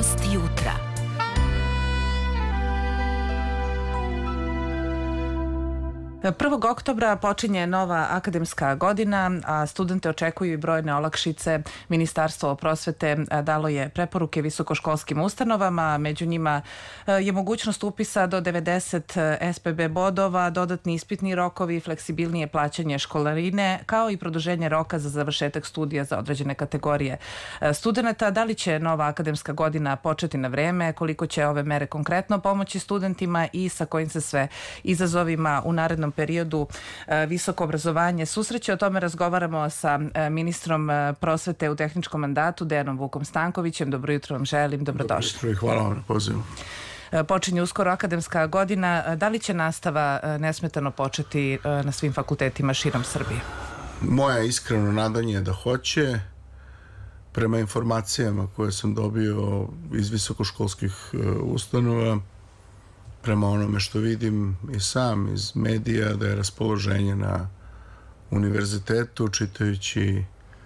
Budućnost jutra. Prvog oktobra počinje nova akademska godina, a studente očekuju i brojne olakšice. Ministarstvo prosvete dalo je preporuke visokoškolskim ustanovama, među njima je mogućnost upisa do 90 SPB bodova, dodatni ispitni rokovi, fleksibilnije plaćanje školarine, kao i produženje roka za završetak studija za određene kategorije studenta. Da li će nova akademska godina početi na vreme, koliko će ove mere konkretno pomoći studentima i sa kojim se sve izazovima u narednom periodu visoko obrazovanje susreće. O tome razgovaramo sa ministrom prosvete u tehničkom mandatu, Dejanom Vukom Stankovićem. Dobro jutro vam želim, dobrodošli. Dobro jutro i hvala vam na pozivu. Počinje uskoro akademska godina. Da li će nastava nesmetano početi na svim fakultetima širom Srbije? Moja iskreno nadanje je da hoće. Prema informacijama koje sam dobio iz visokoškolskih ustanova, prema onome što vidim i sam iz medija, da je raspoloženje na univerzitetu, čitajući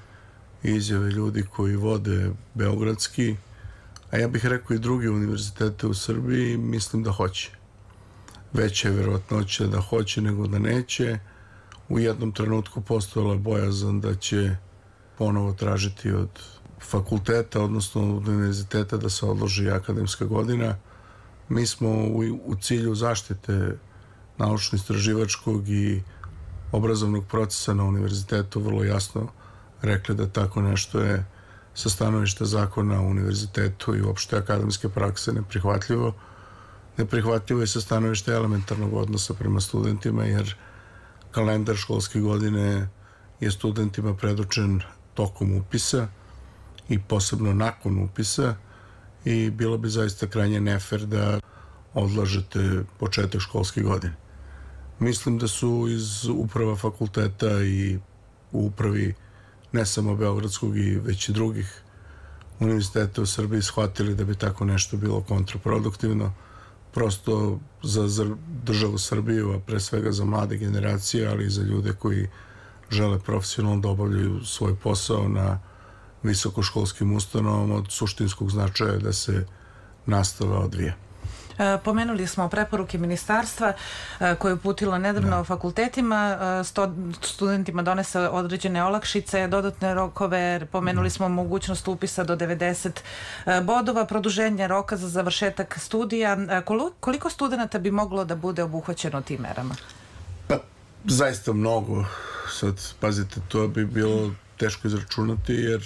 izjave ljudi koji vode beogradski, a ja bih rekao i drugi univerzitete u Srbiji, mislim da hoće. Veća je verovatnoća da hoće nego da neće. U jednom trenutku postojala bojazan da će ponovo tražiti od fakulteta, odnosno od univerziteta, da se odloži akademska godina. Mi smo u cilju zaštite naučno-istraživačkog i obrazovnog procesa na univerzitetu vrlo jasno rekli da tako nešto je sa stanovišta zakona o univerzitetu i uopšte akademske prakse neprihvatljivo. Neprihvatljivo je sa stanovišta elementarnog odnosa prema studentima, jer kalendar školske godine je studentima predočen tokom upisa i posebno nakon upisa, i bilo bi zaista krajnje nefer da odlažete početak školske godine. Mislim da su iz uprava fakulteta i u upravi ne samo beogradskog i već i drugih univerziteta u Srbiji shvatili da bi tako nešto bilo kontraproduktivno, prosto za državu Srbiju, a pre svega za mlade generacije, ali i za ljude koji žele profesionalno da obavljaju svoj posao na visokoškolskim ustanovama. Od suštinskog značaja da se nastava odvija. Pomenuli smo preporuke ministarstva koje je uputilo nedavno fakultetima, studentima donese određene olakšice, dodatne rokove, pomenuli smo mogućnost upisa do 90 bodova, produženje roka za završetak studija. Koliko studenta bi moglo da bude obuhvaćeno tim merama? Pa, zaista mnogo. Sad, pazite, to bi bilo teško izračunati, jer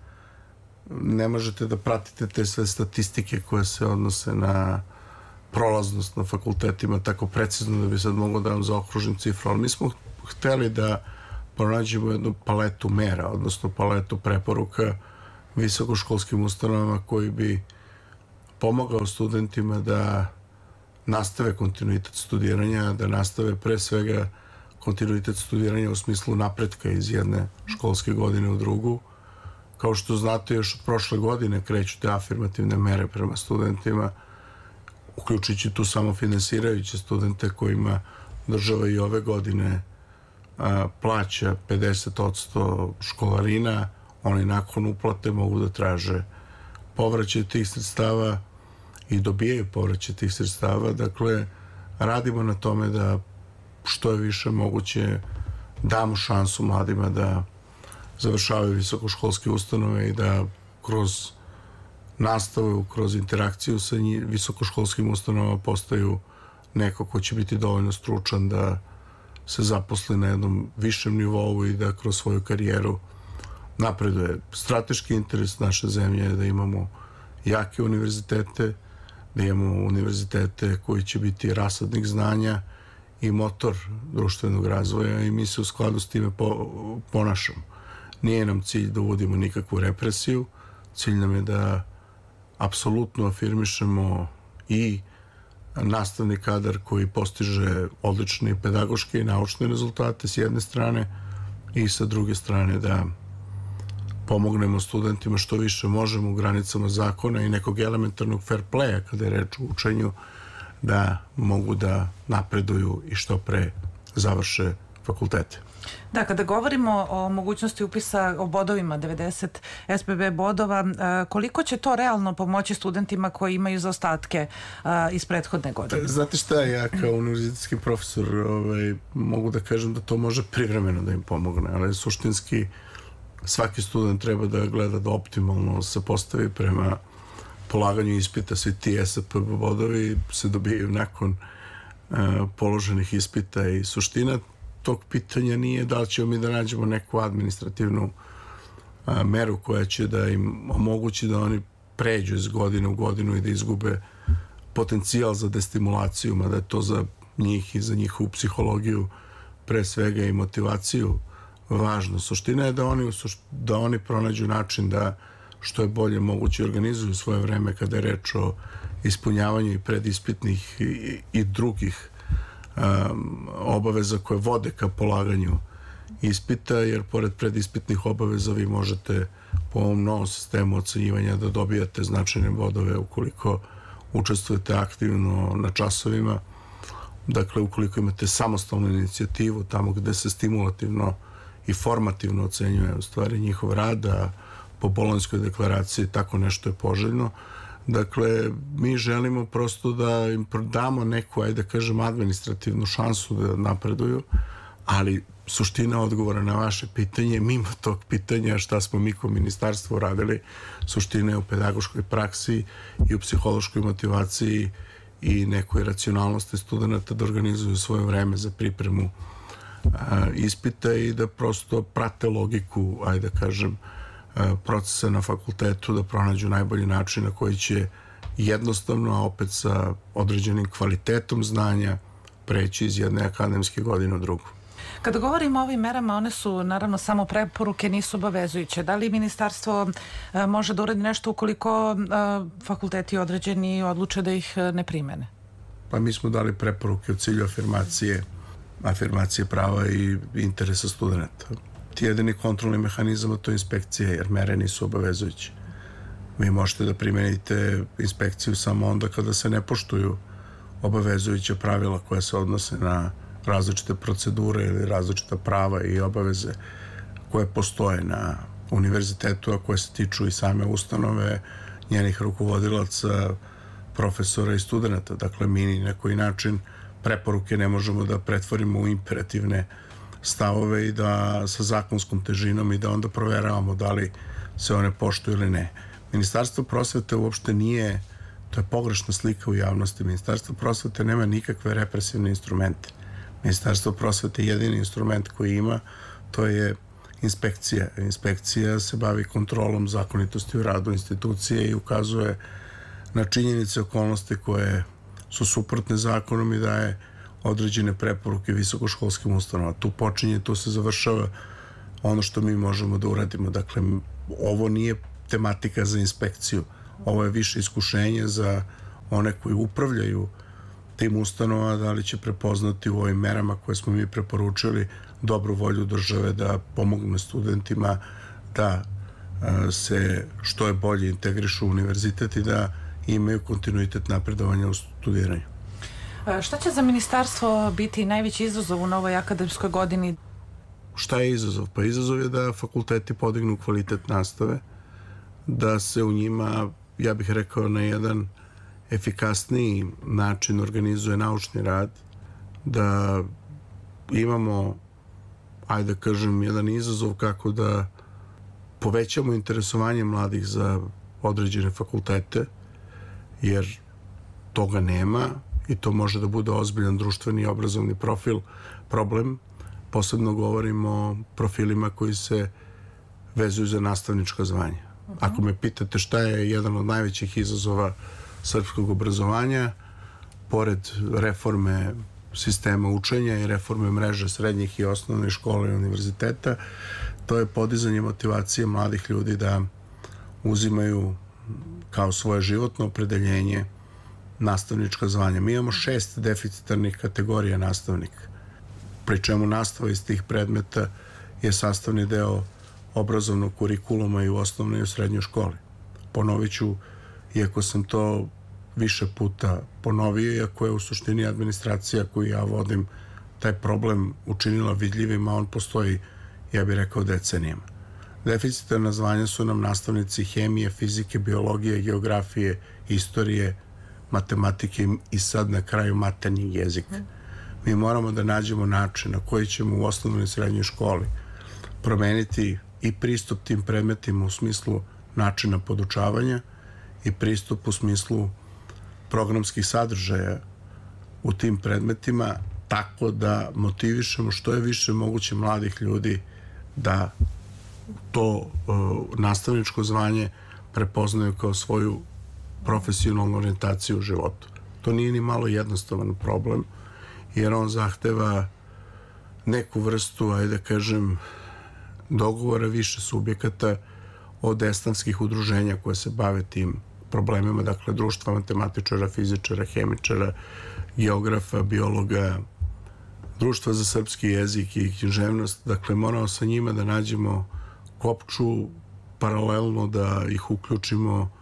ne možete da pratite te sve statistike koje se odnose na prolaznost na fakultetima tako precizno da bi sad mogao da vam zaokružim cifru, ali mi smo hteli da pronađemo jednu paletu mera, odnosno paletu preporuka visokoškolskim ustanovama koji bi pomogao studentima da nastave kontinuitet studiranja, da nastave pre svega kontinuitet studiranja u smislu napretka iz jedne školske godine u drugu. Kao što znate, još od prošle godine kreću te afirmativne mere prema studentima, uključujući tu samofinansirajuće studente kojima država i ove godine plaća 50% školarina. Oni nakon uplate mogu da traže povraćaj tih sredstava i dobijaju povraćaj tih sredstava. Dakle, radimo na tome da što je više moguće damo šansu mladima da završavaju visokoškolske ustanove i da kroz nastavu, kroz interakciju sa visokoškolskim ustanovama postaju neko ko će biti dovoljno stručan da se zaposli na jednom višem nivou i da kroz svoju karijeru napreduje. Strateški interes naše zemlje je da imamo jake univerzitete, da imamo univerzitete koji će biti rasadnik znanja i motor društvenog razvoja, i mi se u skladu s time ponašamo. Nije nam cilj da uvodimo nikakvu represiju, cilj nam je da apsolutno afirmišemo i nastavni kadar koji postiže odlične pedagoške i naučne rezultate s jedne strane, i sa druge strane da pomognemo studentima što više možemo u granicama zakona i nekog elementarnog fair playa kada je reč o učenju, da mogu da napreduju i što pre završe fakultete. Da, kada govorimo o mogućnosti upisa o bodovima, 90 SPB bodova, koliko će to realno pomoći studentima koji imaju zaostatke iz prethodne godine? Znate šta, ja kao univerzitetski profesor mogu da kažem da to može privremeno da im pomogne, ali suštinski svaki student treba da gleda da optimalno se postavi prema polaganju ispita. Svi ti SPB bodovi se dobijaju nakon položenih ispita i suština tog pitanja nije da li ćemo mi da nađemo neku administrativnu meru koja će da im omogući da oni pređu iz godine u godinu i da izgube potencijal za destimulaciju, mada je to za njih i za njihovu psihologiju pre svega i motivaciju važno. Suština je da oni pronađu način da što je bolje moguće organizuju svoje vreme kada je reč o ispunjavanju i predispitnih i drugih obaveza koje vode ka polaganju ispita, jer pored predispitnih obaveza vi možete po ovom novom sistemu ocenjivanja da dobijate značajne bodove ukoliko učestvujete aktivno na časovima, dakle ukoliko imate samostalnu inicijativu tamo gde se stimulativno i formativno ocenjuje u stvari njihov rad, a po Bolonjskoj deklaraciji tako nešto je poželjno. Dakle, mi želimo prosto da im damo neku, ajde da kažem, administrativnu šansu da napreduju, ali suština odgovora na vaše pitanje, mimo tog pitanja šta smo mi kao ministarstvo radili, suština je u pedagoškoj praksi i u psihološkoj motivaciji i nekoj racionalnosti studenta da organizuju svoje vreme za pripremu ispita i da prosto prate logiku, ajde da kažem, procesa na fakultetu, da pronađu najbolji način na koji će jednostavno, a opet sa određenim kvalitetom znanja preći iz jedne akademske godine u drugu. Kada govorimo o ovim merama, one su naravno samo preporuke, nisu obavezujuće. Da li ministarstvo može da uradi nešto ukoliko fakulteti određeni odluče da ih ne primene? Pa mi smo dali preporuke u cilju afirmacije prava i interesa studenta. Jedini kontrolni mehanizam, to je inspekcija, jer mere nisu obavezujuće. Vi možete da primenite inspekciju samo onda kada se ne poštuju obavezujuća pravila koja se odnose na različite procedure ili različita prava i obaveze koje postoje na univerzitetu, a koje se tiču i same ustanove, njenih rukovodilaca, profesora i studenta. Dakle, mi ni na koji način preporuke ne možemo da pretvorimo u imperativne stavove i da sa zakonskom težinom i da onda proveravamo da li se one poštuju ili ne. Ministarstvo prosvete uopšte nije, to je pogrešna slika u javnosti, Ministarstvo prosvete nema nikakve represivne instrumente. Ministarstvo prosvete jedini instrument koji ima, to je inspekcija. Inspekcija se bavi kontrolom zakonitosti u radu institucije i ukazuje na činjenice, okolnosti koje su suprotne zakonom i daje određene preporuke visokoškolskim ustanovama. Tu počinje, tu se završava ono što mi možemo da uradimo. Dakle, ovo nije tematika za inspekciju. Ovo je više iskušenje za one koji upravljaju tim ustanovama, da li će prepoznati u ovim merama koje smo mi preporučili dobru volju države da pomogne studentima da se što je bolje integrišu u univerzitet i da imaju kontinuitet napredovanja u studiranju. Šta će za ministarstvo biti najveći izazov u novoj akademskoj godini? Šta je izazov? Pa izazov je da fakulteti podignu kvalitet nastave, da se u njima, ja bih rekao, na jedan efikasniji način organizuje naučni rad, da imamo, ajde da kažem, jedan izazov kako da povećamo interesovanje mladih za određene fakultete, jer toga nema i to može da bude ozbiljan društveni i obrazovni problem. Posebno govorimo o profilima koji se vezuju za nastavnička zvanja. Ako me pitate šta je jedan od najvećih izazova srpskog obrazovanja, pored reforme sistema učenja i reforme mreže srednjih i osnovnih škola i univerziteta, to je podizanje motivacije mladih ljudi da uzimaju kao svoje životno opredeljenje nastavnička zvanja. Mi imamo 6 deficitarnih kategorija nastavnika, pri čemu nastava iz tih predmeta je sastavni deo obrazovnog kurikuluma i u osnovnoj i u srednjoj školi. Ponovit ću, iako sam to više puta ponovio, iako je u suštini administracija koju ja vodim taj problem učinila vidljivim, a on postoji, ja bih rekao, decenijama. Deficitarna zvanja su nam nastavnici hemije, fizike, biologije, geografije, istorije, matematike i sad na kraju maternji jezik. Mi moramo da nađemo način na koji ćemo u osnovnoj i srednjoj školi promeniti i pristup tim predmetima u smislu načina podučavanja i pristup u smislu programskih sadržaja u tim predmetima, tako da motivišemo što je više moguće mladih ljudi da to nastavničko zvanje prepoznaju kao svoju profesionalnu orijentaciju u životu. To nije ni malo jednostavan problem, jer on zahteva neku vrstu, ajde da kažem, dogovora više subjekata od esnafskih udruženja koje se bave tim problemima, dakle društva matematičara, fizičara, hemičara, geografa, biologa, društva za srpski jezik i književnost. Dakle, moramo sa njima da nađemo kopču, paralelno da ih uključimo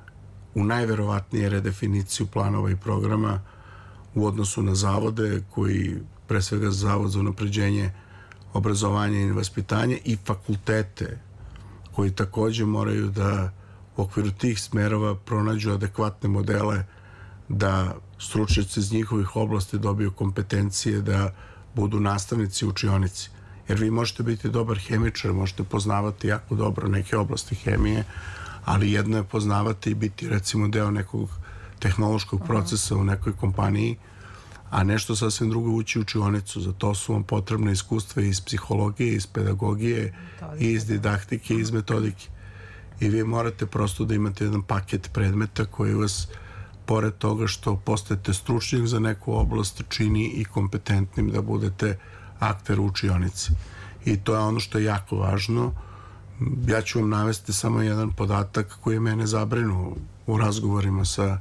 u najverovatnije redefiniciju planova i programa u odnosu na zavode koji, pre svega Zavod za unapređenje obrazovanja i vaspitanja, i fakultete koji takođe moraju da u okviru tih smerova pronađu adekvatne modele da stručnjaci iz njihovih oblasti dobiju kompetencije da budu nastavnici u učionici. Jer vi možete biti dobar hemičar, možete poznavati jako dobro neke oblasti hemije, ali jedno je poznavati i biti recimo deo nekog tehnološkog procesa u nekoj kompaniji, a nešto sasvim drugo ući u učionicu. Za to su vam potrebne iskustva iz psihologije, iz pedagogije, i iz didaktike, i iz metodike. I vi morate prosto da imate jedan paket predmeta koji vas, pored toga što postajete stručnjak za neku oblast, čini i kompetentnim da budete akter u učionici. I to je ono što je jako važno. Ja ću vam navesti samo jedan podatak koji je mene zabrinuo u razgovorima sa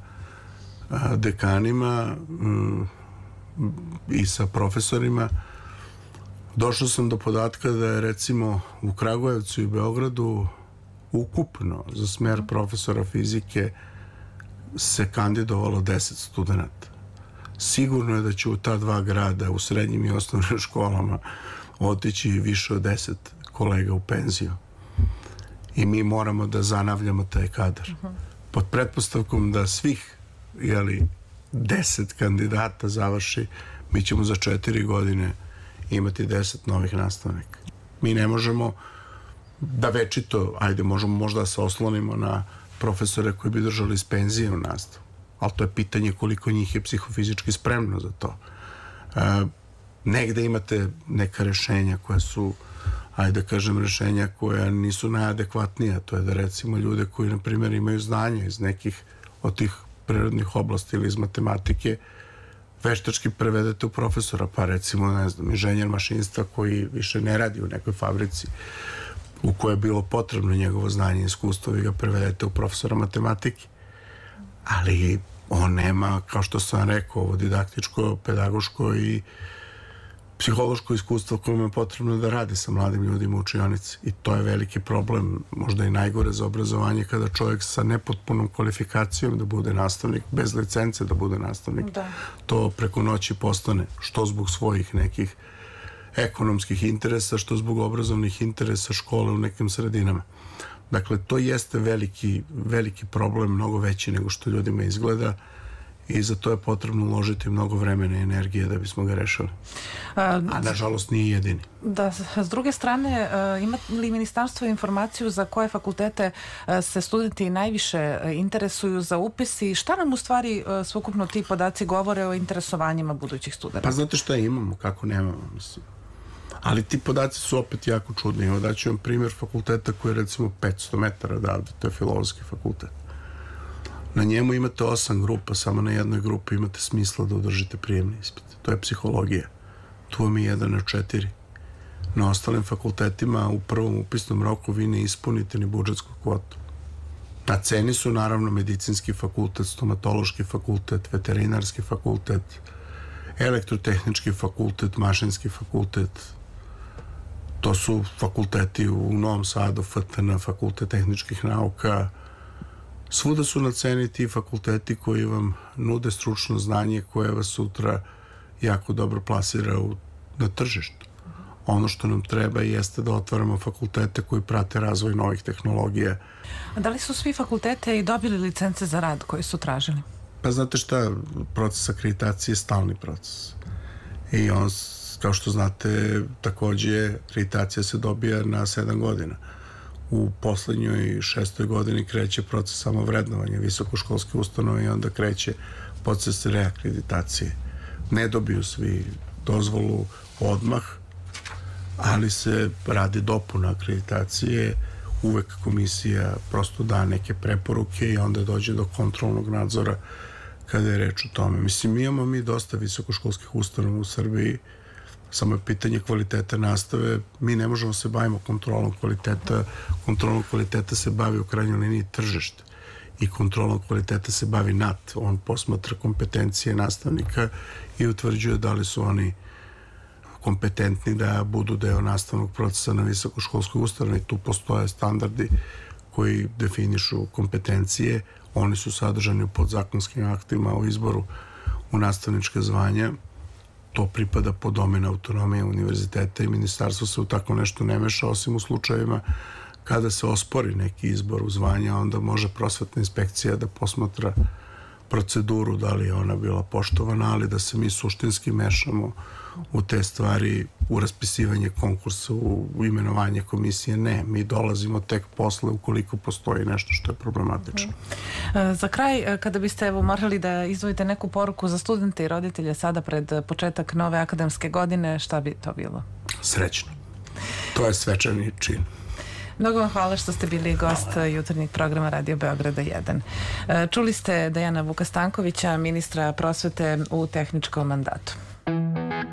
dekanima i sa profesorima. Došao sam do podatka da je recimo u Kragujevcu i Beogradu ukupno za smer profesora fizike se kandidovalo 10 studenta. Sigurno je da će u ta dva grada, u srednjim i osnovnim školama, otići više od 10 kolega u penziju. I mi moramo da zanavljamo taj kadar. Pod pretpostavkom da svih 10 kandidata završi, mi ćemo za 4 godine imati 10 novih nastavnika. Mi ne možemo da večito, možemo možda da se oslonimo na profesore koji bi držali iz penzije u nastavu, ali to je pitanje koliko njih je psihofizički spremno za to. Negde imate neka rešenja koja su, rešenja koja nisu najadekvatnija. To je da recimo ljude koji, na primjer, imaju znanje iz nekih od tih prirodnih oblasti ili iz matematike, veštački prevedete u profesora, pa recimo, ne znam, inženjer mašinstva koji više ne radi u nekoj fabrici u kojoj je bilo potrebno njegovo znanje i iskustvo, vi ga prevedete u profesora matematike. Ali on nema, kao što sam rekao, ovo didaktičko, pedagoško i psihološko iskustvo koje je potrebno da radi sa mladim ljudima u učionici. I to je veliki problem, možda i najgore za obrazovanje, kada čovjek sa nepotpunom kvalifikacijom da bude nastavnik, bez licence da bude nastavnik, to preko noći postane, što zbog svojih nekih ekonomskih interesa, što zbog obrazovnih interesa škole u nekim sredinama. Dakle, to jeste veliki problem, mnogo veći nego što ljudima izgleda, i za to je potrebno uložiti mnogo vremena i energije da bismo ga rešili. A nažalost nije jedini. Da, s druge strane, ima li ministarstvo informaciju za koje fakultete se studenti najviše interesuju za upis i šta nam u stvari svukupno ti podaci govore o interesovanjima budućih studenta? Pa znate šta imamo, kako nemamo, mislim. Ali ti podaci su opet jako čudni. Evo daću vam primjer fakulteta koji je recimo 500 metara odavde, to je Filozofski fakultet. Na njemu imate 8 grupa, samo na jednoj grupi imate smisla da održite prijemni ispit. To je psihologija. Tu vam je 1 na 4. Na ostalim fakultetima u prvom upisnom roku vi ne ispunite ni budžetsku kvotu. Na ceni su naravno medicinski fakultet, stomatološki fakultet, veterinarski fakultet, elektrotehnički fakultet, mašinski fakultet. To su fakulteti u Novom Sadu, FTN, Fakultet tehničkih nauka. Svuda su na ceni ti fakulteti koji vam nude stručno znanje koje vas sutra jako dobro plasira u na tržištu. Ono što nam treba jeste da otvaramo fakultete koji prate razvoj novih tehnologija. A da li su svi fakultete i dobili licence za rad koji su tražili? Pa znate šta, proces akreditacije je stalni proces. I on, kao što znate, takođe akreditacija se dobija na 7 godina. U poslednjoj 6. godini kreće proces samovrednovanja visokoškolske ustanove i onda kreće proces reakreditacije. Ne dobiju svi dozvolu odmah, ali se radi dopuna akreditacije, uvek komisija prosto da neke preporuke i onda dođe do kontrolnog nadzora kada je reč o tome. Mislim, imamo mi dosta visokoškolskih ustanova u Srbiji, samo je pitanje kvaliteta nastave. Mi ne možemo se bavimo kontrolom kvaliteta se bavi u krajnjoj liniji tržište i kontrolom kvaliteta se bavi NAT. On posmatra kompetencije nastavnika i utvrđuje da li su oni kompetentni da budu deo nastavnog procesa na visokoškolskoj ustanovi. Tu postoje standardi koji definišu kompetencije. Oni su sadržani u podzakonskim aktima o izboru u nastavničke zvanja. To pripada pod domen autonomije univerziteta i ministarstvo se u tako nešto ne meša, osim u slučajevima kada se ospori neki izbor u zvanja, onda može prosvetna inspekcija da posmatra proceduru, da li je ona bila poštovana, ali da se mi suštinski mešamo u te stvari, u raspisivanje konkursa, u imenovanje komisije, ne. Mi dolazimo tek posle ukoliko postoji nešto što je problematično. Za kraj, kada biste morali da izdvojite neku poruku za studente i roditelje sada pred početak nove akademske godine, šta bi to bilo? Srećno. To je svečani čin. Mnogo vam hvala što ste bili gost jutarnjeg programa Radio Beograda 1. Čuli ste Dejana Vukastankovića, ministra prosvete u tehničkom mandatu.